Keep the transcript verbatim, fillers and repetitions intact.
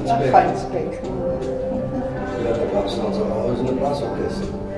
Nach Falsbeck. Falsbeck. Ja, da gab es dann so ein Haus und ein Blasorchester.